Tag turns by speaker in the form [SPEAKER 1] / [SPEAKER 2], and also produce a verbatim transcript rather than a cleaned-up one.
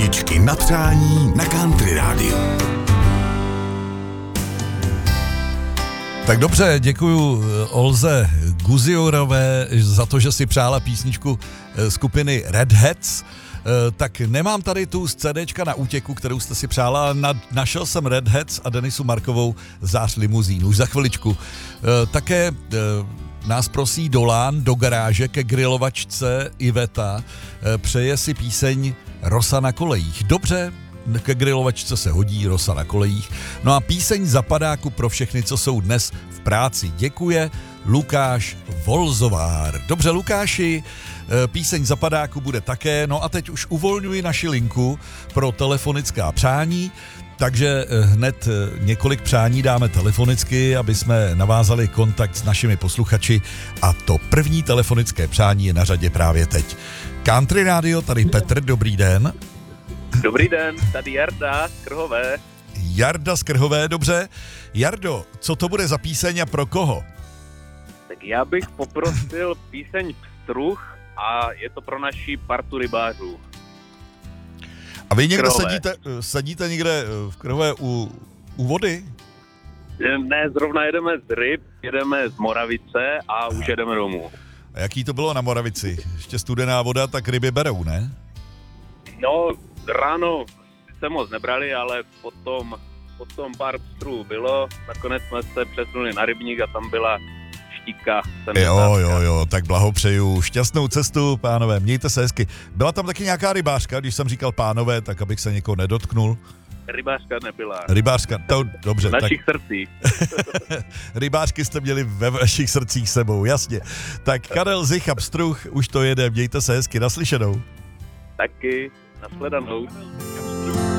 [SPEAKER 1] Písničky na přání na Country Rádiu.
[SPEAKER 2] Tak dobře, děkuju Olze Guziorové za to, že si přála písničku skupiny Red Hats. Tak nemám tady tu z CDčka na útěku, kterou jste si přála, na, našel jsem Red Hats a Denisu Markovou Zář limuzín. Už za chviličku. Také nás prosí Dolán do garáže ke grilovačce Iveta. Přeje si píseň Rosa na kolejích. Dobře, ke grilovačce se hodí Rosa na kolejích. No a píseň Zapadáku pro všechny, co jsou dnes v práci. Děkuje Lukáš Volzovár. Dobře, Lukáši, píseň Zapadáku bude také. No a teď už uvolňuji naši linku pro telefonická přání, takže hned několik přání dáme telefonicky, aby jsme navázali kontakt s našimi posluchači, a to první telefonické přání je na řadě právě teď. Country Radio, tady Petr, dobrý den.
[SPEAKER 3] Dobrý den, tady Jarda z Krhové.
[SPEAKER 2] Jarda z Krhové, dobře. Jardo, co to bude za píseň a pro koho?
[SPEAKER 3] Tak já bych poprosil píseň Pstruh a je to pro naši partu rybářů.
[SPEAKER 2] A vy někde sedíte, sedíte někde v Krhové u, u vody?
[SPEAKER 3] Ne, zrovna jedeme z ryb, jedeme z Moravice a už jedeme domů.
[SPEAKER 2] A jaký to bylo na Moravici? Ještě studená voda, tak ryby berou, ne?
[SPEAKER 3] No, ráno se moc nebrali, ale potom, potom pár pstrů bylo. Nakonec jsme se přesunuli na rybník a tam byla štíka.
[SPEAKER 2] Jo, jo, jo, tak blahopřeju. Šťastnou cestu, pánové, mějte se hezky. Byla tam taky nějaká rybářka, když jsem říkal pánové, tak abych se někoho nedotknul.
[SPEAKER 3] Rybářka nebyla.
[SPEAKER 2] Rybářka, to dobře.
[SPEAKER 3] V našich tak... srdcích.
[SPEAKER 2] Rybářky jste měli ve vašich srdcích sebou, jasně. Tak Karel Zich a Pstruh, už to jede, mějte se hezky, naslyšenou.
[SPEAKER 3] Taky, nashledanou.